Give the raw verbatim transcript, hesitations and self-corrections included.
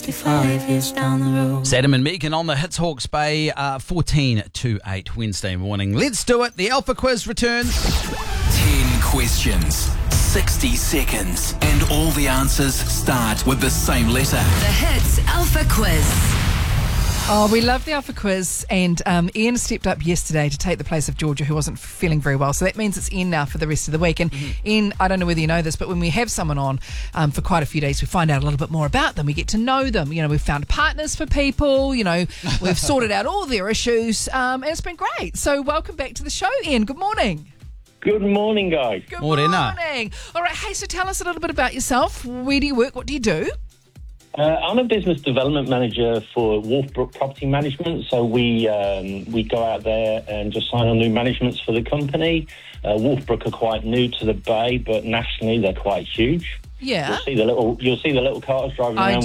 Five years down the road. Adam and Megan on the Hits Hawke's Bay, uh, fourteen to eight Wednesday morning. Let's do it. The Alpha Quiz returns. Ten questions, sixty seconds, and all the answers start with the same letter. The Hits Alpha Quiz. Oh, we love the Alpha Quiz, and um, Ian stepped up yesterday to take the place of Georgia, who wasn't feeling very well. So that means it's Ian now for the rest of the week. And mm-hmm. Ian, I don't know whether you know this, but when we have someone on um, for quite a few days, we find out a little bit more about them. We get to know them. You know, we've found partners for people. You know, we've sorted out all their issues, um, and it's been great. So welcome back to the show, Ian. Good morning. Good morning, guys. Good Morning. morning. All right, hey, so tell us a little bit about yourself. Where do you work? What do you do? Uh, I'm a business development manager for Wolfbrook Property Management. So we um, we go out there and just sign on new managements for the company. Uh, Wolfbrook are quite new to the Bay, but nationally they're quite huge. Yeah. You'll see the little you'll see the little cars driving I around.